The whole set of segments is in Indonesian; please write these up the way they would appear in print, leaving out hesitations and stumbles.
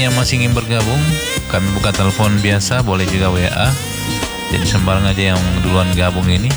selanjutnya masih ingin bergabung, kami buka telepon biasa, boleh juga WA. Jadi sembarang aja yang duluan gabung ini.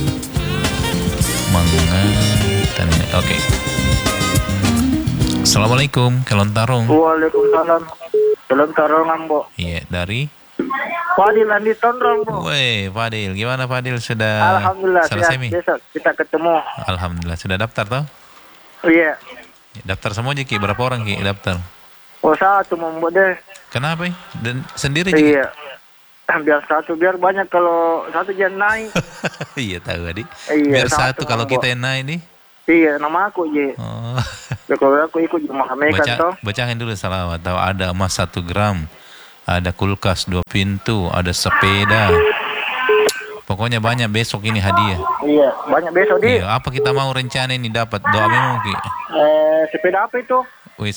Oke. Assalamualaikum, Kelontarong. Waalaikumsalam. Kelontarong, Ambo. Iya, dari Fadil Andi Tondrong, Bu. Weh, Fadil. Gimana Fadil? Sudah Alhamdulillah, selesai, Mi? besok kita ketemu. Alhamdulillah. Sudah daftar, toh? Iya. Daftar semua aja, Ki. Berapa orang, Ki, daftar? Oh, satu membuat deh. Kenapa, ya? Dan sendiri, Ki? Iya. Biar satu, biar banyak kalau satu jangan naik. Iya, tahu, Adik. Iya, Biar satu kalau membuat. kita yang naik, nih. Iya, nama aku, Ji. Oh. Ya, kalau aku ikut Mahamekan, toh. Bacain dulu salawat. Tahu ada emas 1 gram. Ada kulkas 2 pintu, ada sepeda. Pokoknya banyak besok ini hadiah. Iya, banyak besok, Di. Iya, apa kita mau rencana ini dapat? Doa memang, Ki. Sepeda apa itu? Wih,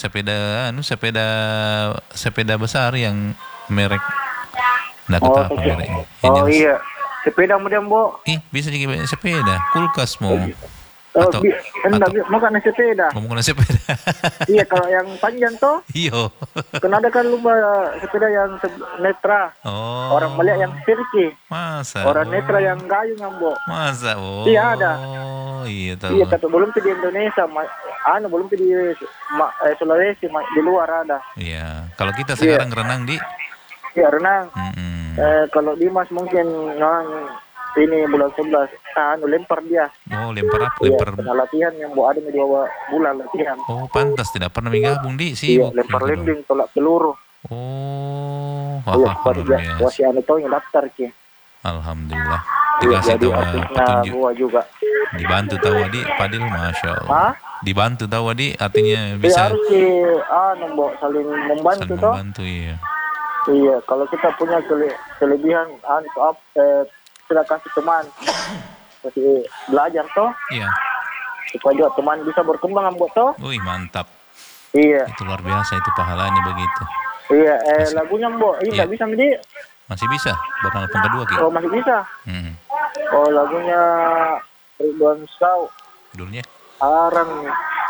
sepeda besar yang merek. Nggak tahu apa mereknya. Oh, iya. Sepeda kemudian, Bu. Bisa juga sepeda, kulkas mau. Bukan sepeda. Ngomong sepeda. Iya, kalau yang panjang toh. Iyo. Kan ada kan lumba sepeda yang netra. Oh. Orang melihat yang sirki. Masa. Orang netra yang kayu ngambok. Masa. Oh. Iya ada. Oh, iya tahu. Iya, kata belum di Indonesia, belum di Sulawesi, di luar ada. Iya. Kalau kita sekarang renang, Di. Iya, renang. Kalau Dimas mungkin ini bulan 11 lempar dia. Oh, lempar apa? Lempar latihan yang ada 2 bulan latihan. Oh, pantas tidak pernah menggabung, Di. Iya, lempar lembing, tolak peluru. Oh, iya, wasi anu tahu yang daftar, Ki. Alhamdulillah. Dikasih tahu petunjuk. Gua juga. Dibantu tahu, Adi, Fadil, Masya Allah. Dibantu tahu, Adi, artinya bisa. Iya, harus saling membantu, toh. Membantu, iya. Iya, kalau kita punya kelebihan, kita kasih teman, kasih belajar toh. Iya. Supaya juga teman bisa berkembang, buat toh. Wih, mantap. Iya. Itu luar biasa itu pahalanya begitu. Iya, lagunya Mbok, ini nggak bisa Midi. Masih bisa, bertelepon kedua, Ki. Oh, masih bisa. Oh, lagunya Ridwan Sau. Judulnya? Haram nih.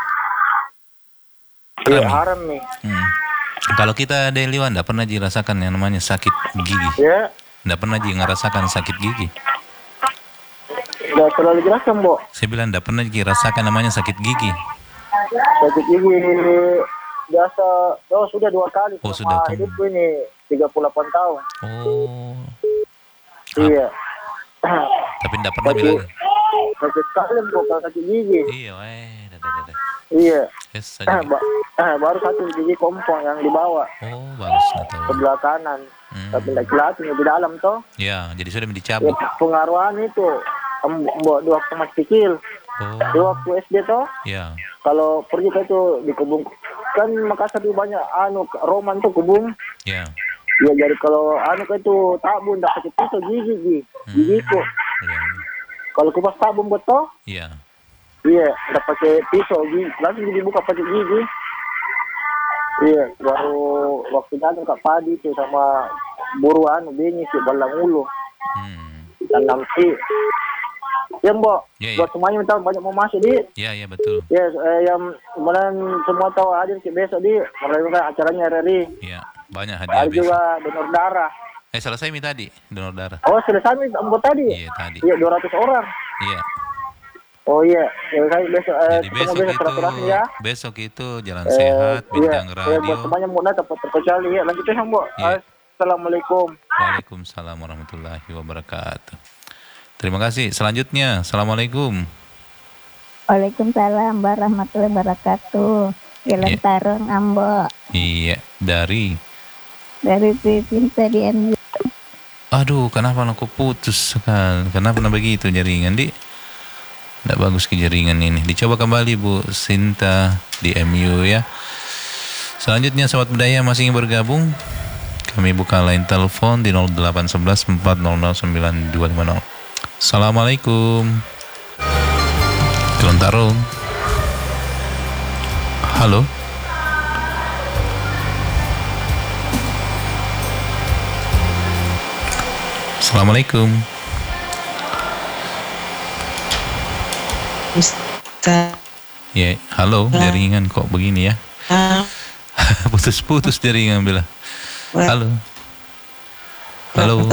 Iya, haram nih. Kalau kita daily one, nggak pernah dirasakan yang namanya sakit gigi. Iya. Nggak pernah ngerasakan sakit gigi. Nggak terlalu jelas kan, Mbok? Saya bilang nggak pernah dirasakan namanya sakit gigi. Sakit gigi biasa, sudah 2 kali. Oh, sudah. Hidupku ini 38 tahun. Oh. Iya. Tapi nggak pernah bilang. Sakit sekali, Mbok, sakit gigi. Iya, Iya. Yes, baru 1 gigi kompong yang dibawa. Oh, bagus. Sebelah kanan. Tapi tidak kelihatan di dalam toh. Ya, jadi sudah dicabut. Ya, pengaruhan itu Mbok waktu masih kecil. Di waktu SD toh. Ya. Kalau pergi ke itu di kebun, kan Makassar itu banyak roman tuh kebun. Ya. Ya, jadi kalau ke itu tabun tak pakai pisau gigiku. Ya. Kalau kupas tabun betul. Iya. Iya, tak pakai pisau gigi, langsung dibuka pakai gigi. Iya, baru waktu datang Kak Padi itu sama buruan bini si balang ulu. Tanam si. Ya, Mbok. Buat semuanya minta banyak mau masuk, Di. Iya, betul. Ya, yang kemudian semua tahu hadir si besok, Di. Merayakan acaranya RRI. Iya, banyak hadiah besok. Ada juga donor darah. Selesai tadi donor darah. Oh, selesai Mbok tadi. Iya, tadi. Iya, 200 orang. Iya. Oh iya, besok jadi besok itu Jalan Sehat, Bintang Radio. Buat semuanya mau dapat terkecuali ya. Lanjutnya, Mbok. Assalamualaikum. Waalaikumsalam warahmatullahi wabarakatuh. Terima kasih. Selanjutnya, Assalamualaikum. Waalaikumsalam warahmatullahi wabarakatuh. Kelontarong, Mbok. Iya, dari Pinta di MU. Aduh, kenapa aku putus sekali? Kenapa begitu jaringan, Di? Tidak bagus ke jaringan ini. Dicoba kembali Bu Sinta di MU ya. Selanjutnya sahabat budaya masih ingin bergabung. Kami buka line telepon di 0811 400 9250. Assalamualaikum. Kelontarong. Halo. Assalamualaikum. Ustaz. Ya, halo, jaringan kok begini ya. Putus-putus jaringan bila. Halo. Halo.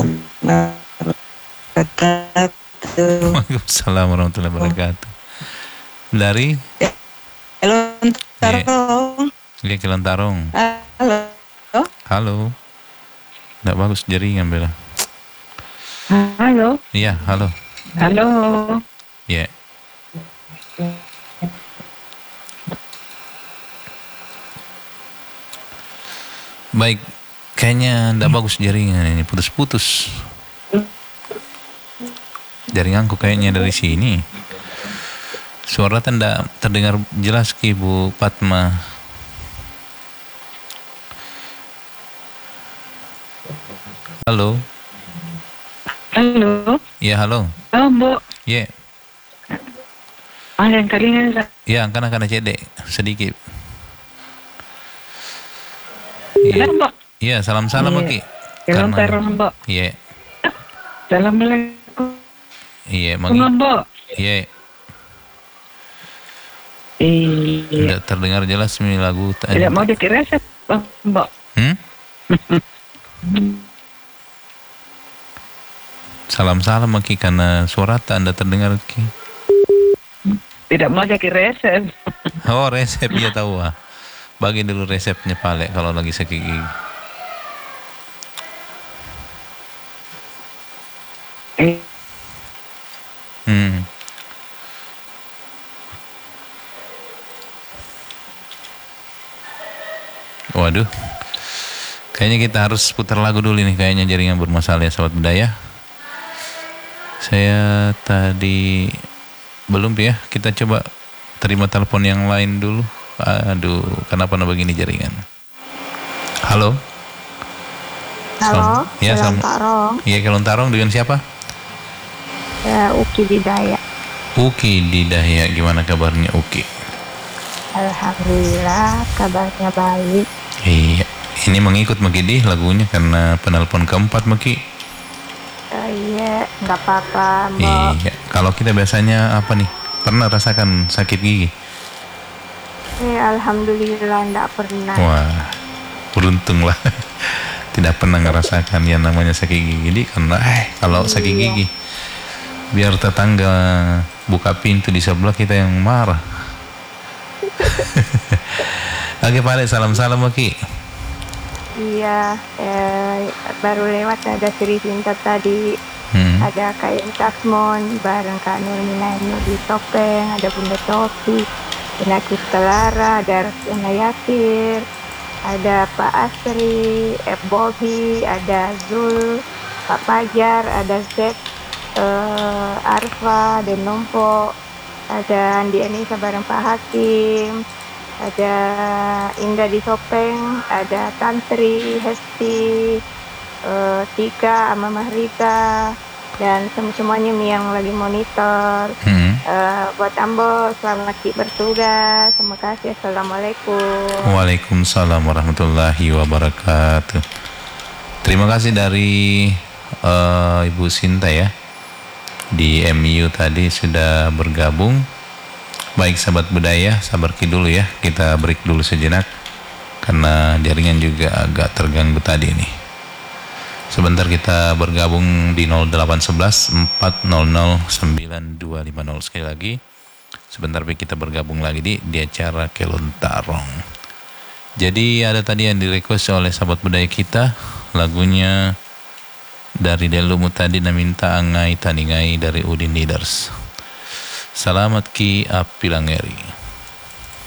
Waalaikumsalam warahmatullahi wabarakatuh. Dari? Kelontarong. Iya, Kelontarong. Halo. Halo. Nggak bagus jaringan bila. Halo. Iya, halo. Halo. Iya. Baik, kayaknya nggak bagus jaringan ini, putus-putus. Jaringanku kayaknya dari sini. Suara tidak terdengar jelas Ki Bu Fatma. Halo. Halo. Iya, halo. Oh, Bu. Iya. Yang kalian Iya, karena cedek sedikit. Iya, Iya. Bu. Iya, salam-salam Iya. Ki. Kelontarong, Bu. Iya. Assalamualaikum, Iya, Bu. Iya. Iya. Tidak terdengar jelas ini lagu. Tidak mau dikira resep, Bu. Salam-salam Ki, karena suara tak Anda terdengar Ki. Tidak mau jadi resep. Oh, resep ya tahu ah. Bagi dulu resepnya Pale kalau lagi sakit gigi. Waduh. Kayaknya kita harus putar lagu dulu nih, kayaknya jaringan bermasalah ya Sahabat Budaya. Saya tadi belum ya, kita coba terima telepon yang lain dulu. Aduh, kenapa begini jaringan? Halo. Halo, Ya, Kelontarong. Iya, Kelontarong, dengan siapa? Uki Didaya. Uki Didaya, gimana kabarnya Uki? Alhamdulillah, kabarnya baik. Iya, ini mengikut Maki di lagunya karena penelpon keempat Maki. Iya, nggak apa-apa, Mbak. Iya, kalau kita biasanya apa nih? Pernah rasakan sakit gigi? Alhamdulillah, nggak pernah. Wah, beruntung lah. Tidak pernah ngerasakan yang namanya sakit gigi. Jadi karena kalau sakit gigi, biar tetangga buka pintu di sebelah kita yang marah. Oke, Pak, salam-salam Maki. Iya, baru lewat ada Sri Sinta tadi. Ada Kain Tasmon bareng Kak Nurminaini di Topeng, ada Bunda Topi, Bunda Kustalara, ada Rasuna Yatir, ada Pak Asri, Bobby, ada Zul, Pak Pajar, ada Z, Arfa, dan Nompo, ada Andi Anissa bareng Pak Hakim, ada Indah di Topeng, ada Tantri, Hesti, Tika, sama Mahrika, dan semuanya yang lagi monitor. Buat Ambo, selamat bertugas. Terima kasih. Assalamualaikum. Waalaikumsalam warahmatullahi wabarakatuh. Terima kasih dari Ibu Sinta ya, di MU tadi sudah bergabung. Baik Sahabat Budaya, sabar dulu ya, kita break dulu sejenak karena jaringan juga agak terganggu tadi nih. Sebentar kita bergabung di 0811 400 9250. Sekali lagi, sebentar kita bergabung lagi di acara Kelontarong. Jadi ada tadi yang direquest oleh Sahabat Budaya kita, lagunya dari Delumu tadi minta Angai Taningai dari Udin Leaders. Selamat Ki Apilangeri.